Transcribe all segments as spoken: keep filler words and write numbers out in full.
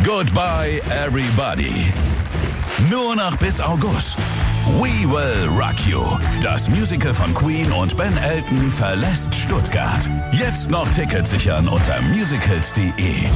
Goodbye Everybody. Nur noch bis August. We Will Rock You. Das Musical von Queen und Ben Elton verlässt Stuttgart. Jetzt noch Tickets sichern unter musicals punkt de.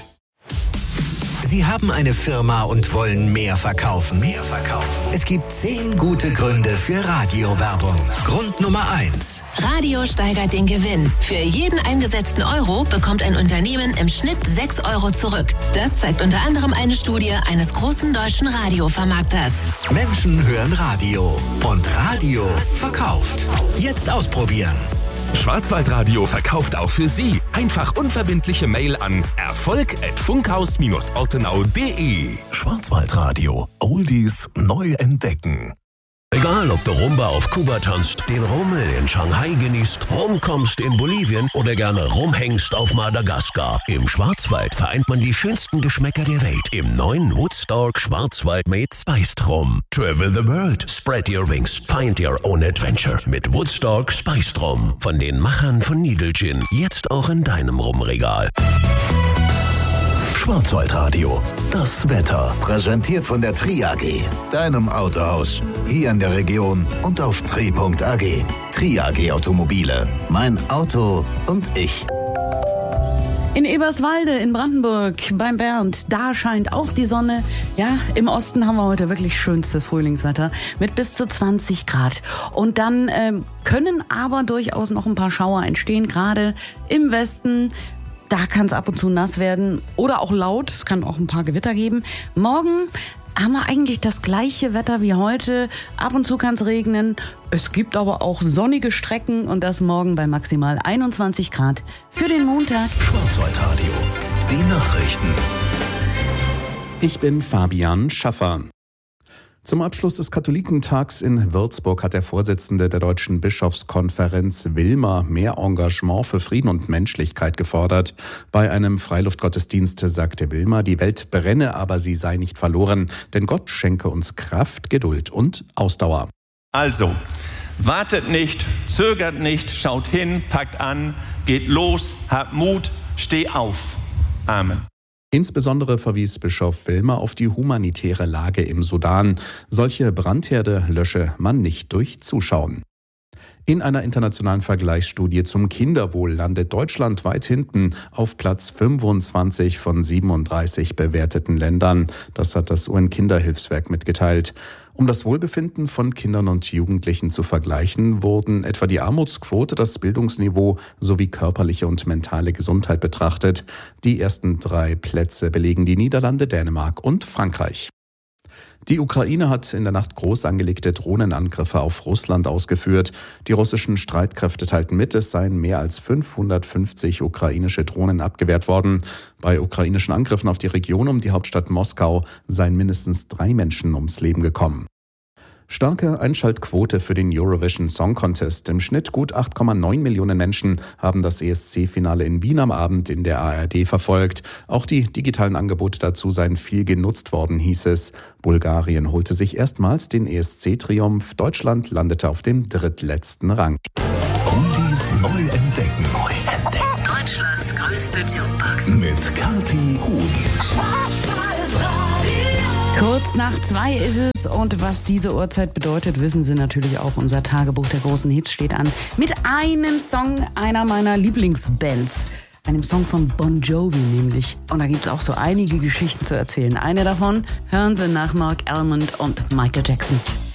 Sie haben eine Firma und wollen mehr verkaufen. Mehr verkaufen. Es gibt zehn gute Gründe für Radiowerbung. Grund Nummer eins. Radio steigert den Gewinn. Für jeden eingesetzten Euro bekommt ein Unternehmen im Schnitt sechs Euro zurück. Das zeigt unter anderem eine Studie eines großen deutschen Radiovermarkters. Menschen hören Radio und Radio verkauft. Jetzt ausprobieren. Schwarzwaldradio verkauft auch für Sie. Einfach unverbindliche Mail an erfolg at funkhaus ortenau punkt de. Schwarzwaldradio. Oldies neu entdecken. Egal, ob du Rumba auf Kuba tanzt, den Rummel in Shanghai genießt, rumkommst in Bolivien oder gerne rumhängst auf Madagaskar. Im Schwarzwald vereint man die schönsten Geschmäcker der Welt im neuen Woodstock Schwarzwald Made Spiced Rum. Travel the world, spread your wings, find your own adventure mit Woodstock Spiced Rum. Von den Machern von Needle Gin, jetzt auch in deinem Rumregal. Schwarzwaldradio, das Wetter. Präsentiert von der Tri A G, deinem Autohaus. Hier in der Region und auf tri punkt a g. Tri A G Automobile. Mein Auto und ich. In Eberswalde in Brandenburg beim Bernd, da scheint auch die Sonne. Ja, im Osten haben wir heute wirklich schönstes Frühlingswetter mit bis zu zwanzig Grad. Und dann äh, können aber durchaus noch ein paar Schauer entstehen, gerade im Westen. Da kann es ab und zu nass werden oder auch laut. Es kann auch ein paar Gewitter geben. Morgen haben wir eigentlich das gleiche Wetter wie heute. Ab und zu kann es regnen. Es gibt aber auch sonnige Strecken und das morgen bei maximal einundzwanzig Grad für den Montag. Schwarzwaldradio, die Nachrichten. Ich bin Fabian Schaffer. Zum Abschluss des Katholikentags in Würzburg hat der Vorsitzende der Deutschen Bischofskonferenz Wilmer mehr Engagement für Frieden und Menschlichkeit gefordert. Bei einem Freiluftgottesdienst sagte Wilmer, die Welt brenne, aber sie sei nicht verloren, denn Gott schenke uns Kraft, Geduld und Ausdauer. Also, wartet nicht, zögert nicht, schaut hin, packt an, geht los, habt Mut, steh auf. Amen. Insbesondere verwies Bischof Wilmer auf die humanitäre Lage im Sudan. Solche Brandherde lösche man nicht durch Zuschauen. In einer internationalen Vergleichsstudie zum Kinderwohl landet Deutschland weit hinten auf Platz fünfundzwanzig von siebenunddreißig bewerteten Ländern. Das hat das U N-Kinderhilfswerk mitgeteilt. Um das Wohlbefinden von Kindern und Jugendlichen zu vergleichen, wurden etwa die Armutsquote, das Bildungsniveau sowie körperliche und mentale Gesundheit betrachtet. Die ersten drei Plätze belegen die Niederlande, Dänemark und Frankreich. Die Ukraine hat in der Nacht groß angelegte Drohnenangriffe auf Russland ausgeführt. Die russischen Streitkräfte teilten mit, es seien mehr als fünfhundertfünfzig ukrainische Drohnen abgewehrt worden. Bei ukrainischen Angriffen auf die Region um die Hauptstadt Moskau seien mindestens drei Menschen ums Leben gekommen. Starke Einschaltquote für den Eurovision Song Contest. Im Schnitt gut acht Komma neun Millionen Menschen haben das E S C-Finale in Wien am Abend in der A R D verfolgt. Auch die digitalen Angebote dazu seien viel genutzt worden, hieß es. Bulgarien holte sich erstmals den E S C-Triumph. Deutschland landete auf dem drittletzten Rang. Oldies neu entdecken. Neu entdecken. Deutschlands größte Jukebox. Mit Kathi Huhn. Kurz nach zwei ist es und was diese Uhrzeit bedeutet, wissen Sie natürlich auch. Unser Tagebuch der großen Hits steht an mit einem Song einer meiner Lieblingsbands. Einem Song von Bon Jovi nämlich. Und da gibt es auch so einige Geschichten zu erzählen. Eine davon hören Sie nach Mark Almond und Michael Jackson.